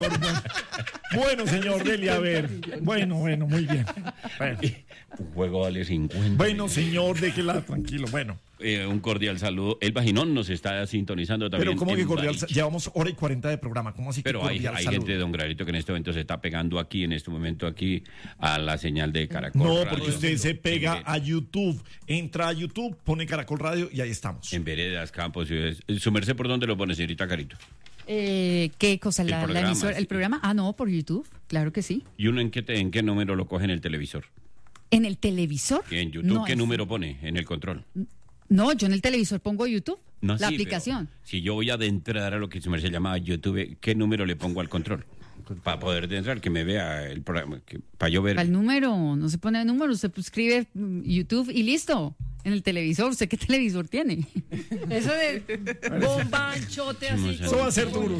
Bueno, señor Deli, a ver. Bueno, muy bien. Bueno. Un juego vale 50. Bueno, señor, déjela tranquilo. Bueno. Un cordial saludo. El Vaginón nos está sintonizando también. Pero ¿cómo que cordial? Llevamos 1:40 de programa. ¿Cómo así que Pero hay gente de Don Granito que en este momento se está pegando aquí, en este momento aquí, a la señal de Caracol No, Radio. porque usted se pega a YouTube. Entra a YouTube, pone Caracol Radio y ahí estamos. En veredas, campos, ciudades. ¿Su merced por dónde lo pone, señorita Carito? ¿Qué cosa? ¿La emisora, el programa? Ah, no, por YouTube, claro que sí. ¿Y uno en qué número lo coge en el televisor? ¿En el televisor? ¿Y en YouTube qué número pone en el control? No, yo en el televisor pongo YouTube, no, la aplicación. Si yo voy a adentrar a lo que su merced llama YouTube, ¿qué número le pongo al control? Para poder entrar, que me vea el programa, para yo ver. Al número, no se pone el número, usted escribe YouTube y listo. En el televisor, ¿usted qué televisor tiene? Eso de bombanchote así. Eso va a ser duro,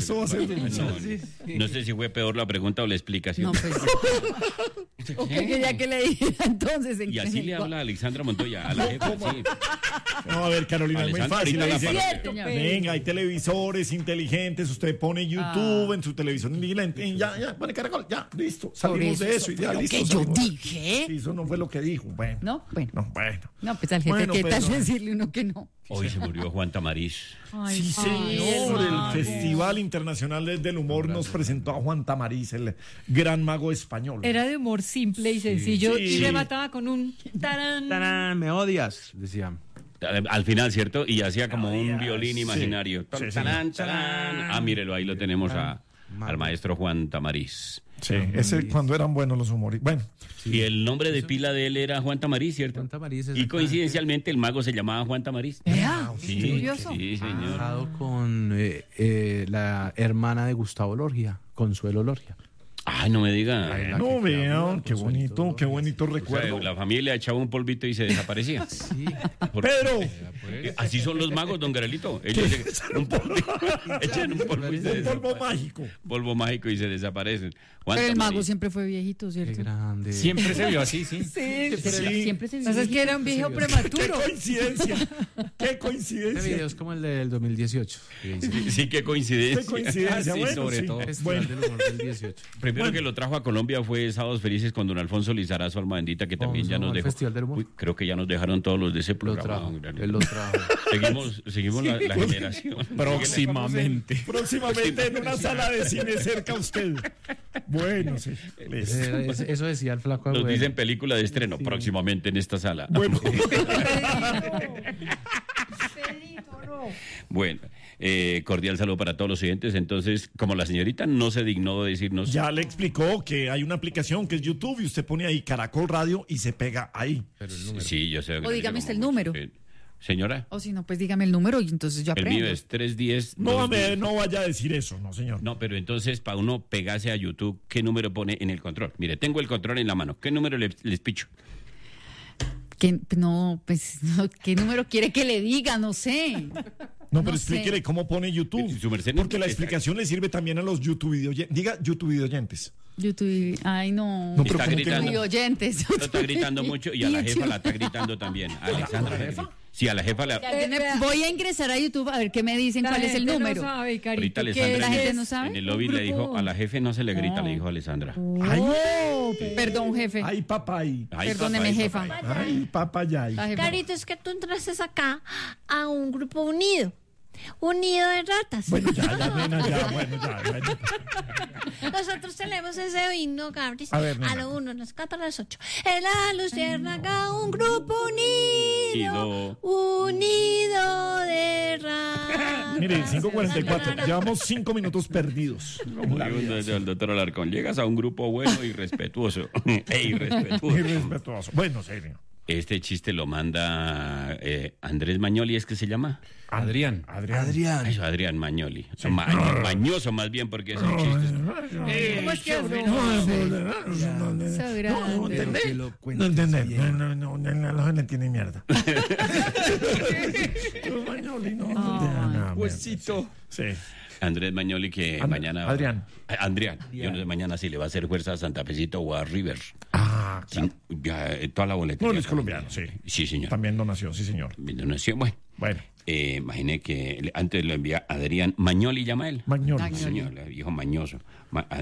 No sé si fue peor la pregunta o la explicación. No, pues. Okay, ya que le dije entonces. Y así le habla a Alexandra Montoya, a la jefa, sí. No, a ver, Carolina, es muy fácil. Venga, hay televisores inteligentes, usted pone YouTube en su televisor inteligente, ya, pone Caracol, ya, listo. Salimos de eso y ya, listo. ¿Qué yo dije? Sí, eso no fue lo que dijo. Bueno. No, bueno. No, pues al jefe, ¿qué tal decirle uno que no? Hoy se murió Juan Tamariz. Sí, señor. El Festival Internacional del Humor nos presentó a Juan Tamariz, el gran mago español. Era de humor simple y sencillo y remataba con un tarán. Tarán, me odias, decía. Al final, ¿cierto? Y hacía como un violín imaginario. Tarán, tarán. Ah, mírelo, ahí lo tenemos al maestro Juan Tamariz. Sí, ese cuando eran buenos los humoristas. Bueno. Y el nombre de pila de él era Juan Tamariz, ¿cierto? Juan Tamariz. Y coincidencialmente el mago se llamaba Juan Tamariz. Sí, curioso. Sí, señor. Casado con la hermana de Gustavo Lorgia, Consuelo Lorgia. Ay, no me diga. No vean, qué bonito recuerdo. O sea, la familia echaba un polvito y se desaparecía. Sí. Pedro. Así son los magos, don Garelito. Ellos echan un polvo y se polvo mágico. Polvo mágico y se desaparecen. Pero el mago siempre fue viejito, ¿cierto? Qué grande. Siempre se vio así, sí. Siempre se vio. Es que era un viejo prematuro. Qué coincidencia. Este video es como el del 2018. Sí, qué coincidencia. Qué coincidencia, Sí, sobre todo. Festival del humor del 18. Primero que lo trajo a Colombia fue Sábados Felices con don Alfonso Lizarazo, alma bendita, que también ya nos dejó. Festival del humor. Uy, creo que ya nos dejaron todos los de ese programa. Él lo trajo. Seguimos la generación. Próximamente en una sala de cine cerca a usted. Bueno, sí. Eso decía el flaco Nos Agüero. dicen película de estreno próximamente en esta sala. Bueno. Bueno, cordial saludo para todos los oyentes. Entonces, como la señorita no se dignó de decirnos... Ya le explicó que hay una aplicación que es YouTube y usted pone ahí Caracol Radio y se pega ahí. Pero el número. Sí, yo sé. O dígame el número. Señora. O si no, pues dígame el número y entonces yo aprendo. El mío es 310. No vaya a decir eso, no, señor. No, pero entonces, para uno pegarse a YouTube, ¿qué número pone en el control? Mire, tengo el control en la mano. ¿Qué número les picho? ¿Qué número quiere que le diga? No sé. No, pero explíquele cómo pone YouTube. Su merced, porque la explicación le sirve también a los YouTube videoyentes. Diga YouTube videoyentes. YouTube, ay no. No, pero está ¿cómo gritando. que no? Oyentes. Lo está gritando mucho y a la jefa la está gritando también. ¿A Alexandra? Sí, a la jefa la... Voy a ingresar a YouTube a ver qué me dicen cuál es el número. No sabe, Carito, Ahorita ¿qué Alessandra la gente no sabe? en el lobby le dijo, a la jefe no se le grita, le dijo a Alessandra. Perdón, jefe. Ay, papá, ay. Perdóneme, jefa. Ay, papá, ya. La jefa. Carito, es que tú entraste acá a un grupo unido de ratas. Bueno, ya, nena, ya, bueno, ya. Nosotros tenemos ese himno, Gabris. A ver, nena. A lo 1, a las 4, a las 8. En la luciérnaga, un grupo unido de ratas. Mire, 5:44. Llevamos 5 minutos perdidos. Como digo el doctor Alarcón, llegas a un grupo bueno y respetuoso. Irrespetuoso. Bueno, serio. Este chiste lo manda Andrés Mañoli, ¿es que se llama? Adrián. Eso, Adrián Mañoli. Mañoso más bien porque es un chiste. ¿Cómo es que es? No entendés. No le entiende mierda. Huesito. Sí. Andrés Mañoli que mañana... Adrián. Yo no sé mañana si le va a hacer fuerza a Santa Fecito o a River. Ah, claro. Toda la boletería. No, es colombiano, sí. Sí, señor. También donación, sí, señor. Donación, bueno. Bueno. Imaginé que antes lo envía Adrián Mañoli, llama él. Mañoli. Señor, hijo mañoso.